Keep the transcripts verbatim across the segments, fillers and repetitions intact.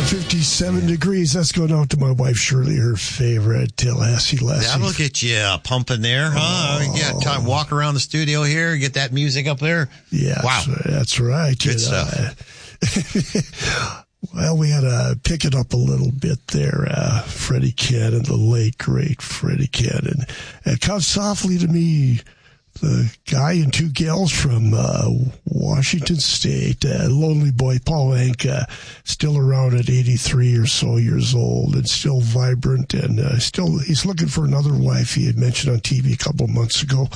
fifty-seven degrees. That's going out to my wife, Shirley, her favorite, Tallahassee Lassie. That'll get you uh, pumping there, huh? Oh. Yeah, time walk around the studio here, get that music up there. Yeah, wow. That's right. Good you stuff. Know, well, we had to pick it up a little bit there. Uh, Freddie Cannon, the late, great Freddie Cannon. It comes softly to me. The guy and two gals from uh, Washington State, uh, lonely boy Paul Anka, still around at eighty-three or so years old and still vibrant, and uh, still he's looking for another wife. He had mentioned on T V a couple of months ago.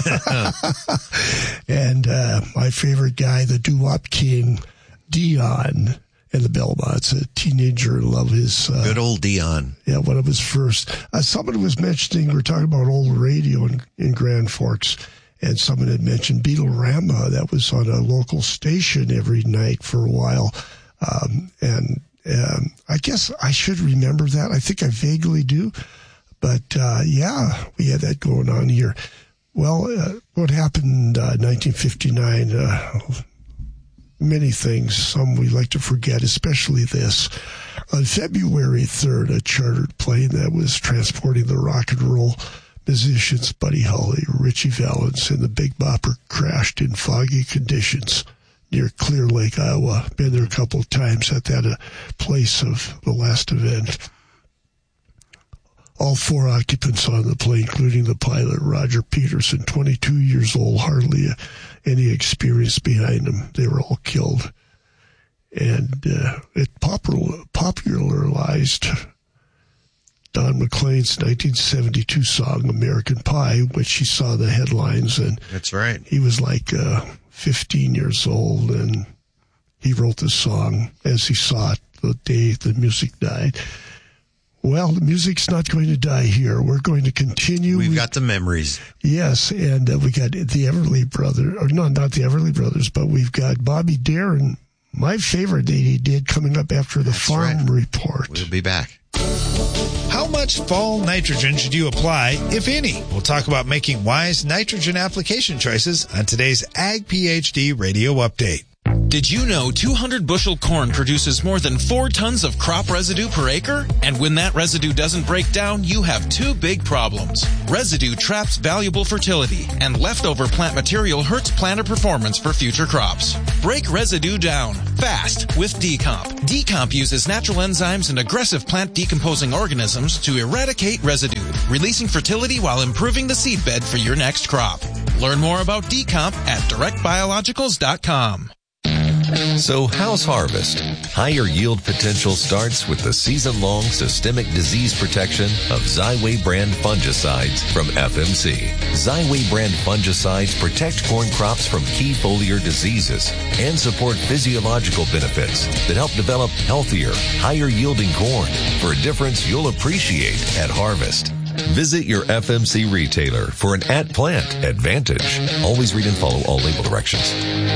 And uh, my favorite guy, the doo-wop king, Dion. And the Belmonts, a teenager in love. His uh, good old Dion. Yeah, one of his first. Uh, somebody was mentioning, we were talking about old radio in, in Grand Forks, and someone had mentioned Beatle-Rama. That was on a local station every night for a while. Um, and um, I guess I should remember that. I think I vaguely do. But, uh, yeah, we had that going on here. Well, uh, what happened in uh, nineteen fifty-nine? Uh, Many things, some we like to forget, especially this. On February third, a chartered plane that was transporting the rock and roll musicians Buddy Holly, Richie Valens, and the Big Bopper crashed in foggy conditions near Clear Lake, Iowa. Been there a couple of times at that uh, place of the last event. All four occupants on the plane, including the pilot, Roger Peterson, twenty-two years old, hardly uh, any experience behind him. They were all killed. And uh, it popular, popularized Don McLean's nineteen seventy-two song, American Pie, which he saw the headlines. And that's right. He was like uh, fifteen years old, and he wrote the song as he saw it the day the music died. Well, the music's not going to die here. We're going to continue. We've got the memories. Yes, and uh, we got the Everly Brothers. Or no, not the Everly Brothers, but we've got Bobby Darin, my favorite that he did, coming up after the That's Farm right. Report. We'll be back. How much fall nitrogen should you apply, if any? We'll talk about making wise nitrogen application choices on today's Ag PhD Radio Update. Did you know two hundred bushel corn produces more than four tons of crop residue per acre? And when that residue doesn't break down, you have two big problems. Residue traps valuable fertility, and leftover plant material hurts planter performance for future crops. Break residue down fast with Decomp. Decomp uses natural enzymes and aggressive plant decomposing organisms to eradicate residue, releasing fertility while improving the seed bed for your next crop. Learn more about Decomp at direct biologicals dot com. So how's harvest? Higher yield potential starts with the season-long systemic disease protection of Xyway brand fungicides from F M C. Xyway brand fungicides protect corn crops from key foliar diseases and support physiological benefits that help develop healthier, higher-yielding corn for a difference you'll appreciate at harvest. Visit your F M C retailer for an at-plant advantage. Always read and follow all label directions.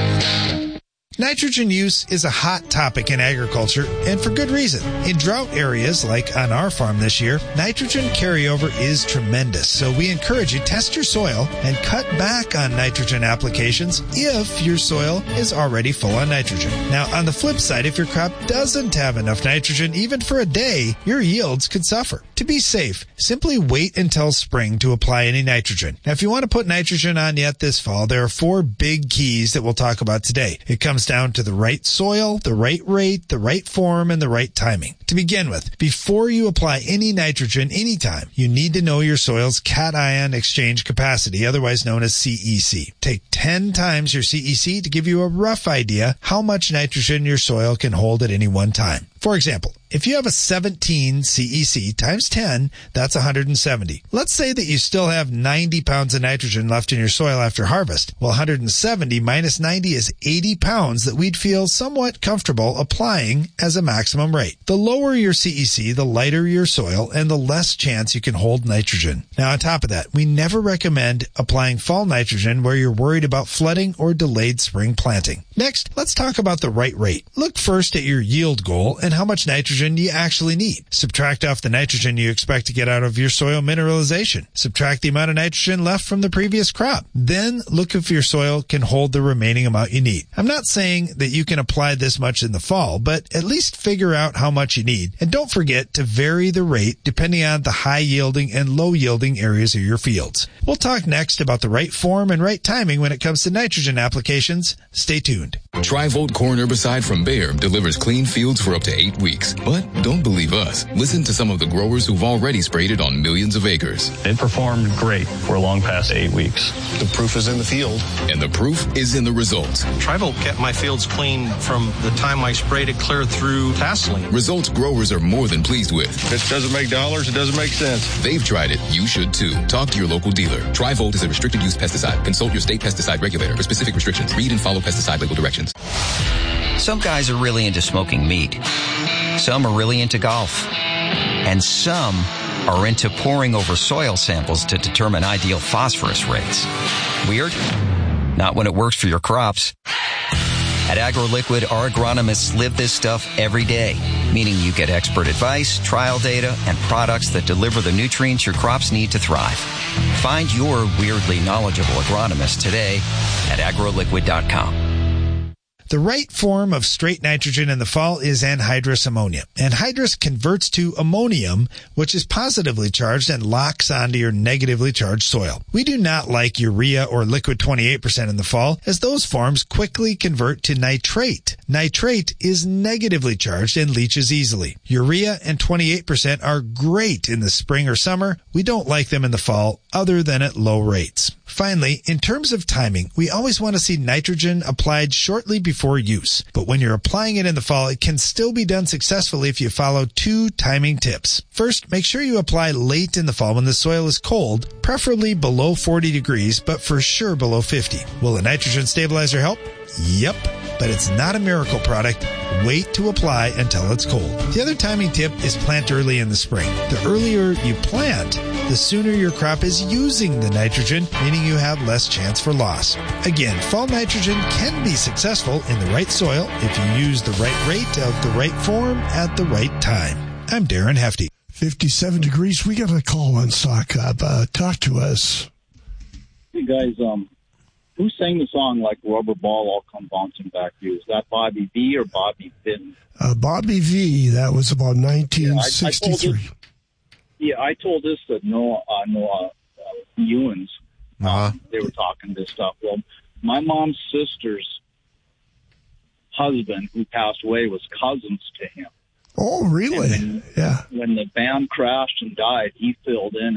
Nitrogen use is a hot topic in agriculture, and for good reason. In drought areas, like on our farm this year, nitrogen carryover is tremendous. So we encourage you to test your soil and cut back on nitrogen applications if your soil is already full on nitrogen. Now, on the flip side, if your crop doesn't have enough nitrogen, even for a day, your yields could suffer. To be safe, simply wait until spring to apply any nitrogen. Now, if you want to put nitrogen on yet this fall, there are four big keys that we'll talk about today. It comes down to the right soil, the right rate, the right form, and the right timing. To begin with, before you apply any nitrogen anytime, you need to know your soil's cation exchange capacity, otherwise known as C E C. Take ten times your C E C to give you a rough idea how much nitrogen your soil can hold at any one time. For example, if you have a seventeen C E C times ten, that's one hundred seventy. Let's say that you still have ninety pounds of nitrogen left in your soil after harvest. Well, one hundred seventy minus ninety is eighty pounds that we'd feel somewhat comfortable applying as a maximum rate. The lower your C E C, the lighter your soil, and the less chance you can hold nitrogen. Now, on top of that, we never recommend applying fall nitrogen where you're worried about flooding or delayed spring planting. Next, let's talk about the right rate. Look first at your yield goal and how much nitrogen you actually need. Subtract off the nitrogen you expect to get out of your soil mineralization. Subtract the amount of nitrogen left from the previous crop. Then look if your soil can hold the remaining amount you need. I'm not saying that you can apply this much in the fall, but at least figure out how much you need. And don't forget to vary the rate depending on the high yielding and low yielding areas of your fields. We'll talk next about the right form and right timing when it comes to nitrogen applications. Stay tuned. Tri-Volt corn herbicide from Bayer delivers clean fields for up to eight weeks. But don't believe us. Listen to some of the growers who've already sprayed it on millions of acres. It performed great for long past eight weeks. The proof is in the field. And the proof is in the results. Tri-Volt kept my fields clean from the time I sprayed it clear through tasseling. Results growers are more than pleased with. If it doesn't make dollars, it doesn't make sense. They've tried it. You should too. Talk to your local dealer. Tri-Volt is a restricted use pesticide. Consult your state pesticide regulator for specific restrictions. Read and follow pesticide label directions. Some guys are really into smoking meat. Some are really into golf. And some are into poring over soil samples to determine ideal phosphorus rates. Weird? Not when it works for your crops. At AgroLiquid, our agronomists live this stuff every day, meaning you get expert advice, trial data, and products that deliver the nutrients your crops need to thrive. Find your weirdly knowledgeable agronomist today at agroliquid dot com. The right form of straight nitrogen in the fall is anhydrous ammonia. Anhydrous converts to ammonium, which is positively charged and locks onto your negatively charged soil. We do not like urea or liquid twenty-eight percent in the fall, as those forms quickly convert to nitrate. Nitrate is negatively charged and leaches easily. Urea and twenty-eight percent are great in the spring or summer. We don't like them in the fall, other than at low rates. Finally, in terms of timing, we always want to see nitrogen applied shortly before use. But when you're applying it in the fall, it can still be done successfully if you follow two timing tips. First, make sure you apply late in the fall when the soil is cold, preferably below forty degrees, but for sure below fifty. Will a nitrogen stabilizer help? Yep, but it's not a miracle product. Wait to apply until it's cold. The other timing tip is plant early in the spring. The earlier you plant, the sooner your crop is using the nitrogen, meaning you have less chance for loss. Again, fall nitrogen can be successful in the right soil if you use the right rate of the right form at the right time. I'm Darren Hefty. fifty-seven degrees. We got a call on Sock Hop. Uh, talk to us. Hey, guys. Um, who sang the song like Rubber Ball All Come Bouncing Back to You? Is that Bobby V or Bobby Fitton? Uh, Bobby V. That was about nineteen sixty-three. Yeah, I, I this, yeah, I told this to Noah, uh, Noah uh, Ewens. Uh-huh. Um, they were talking this stuff. Well, my mom's sister's husband, who passed away, was cousins to him. Oh, really? When, yeah. When the van crashed and died, he filled in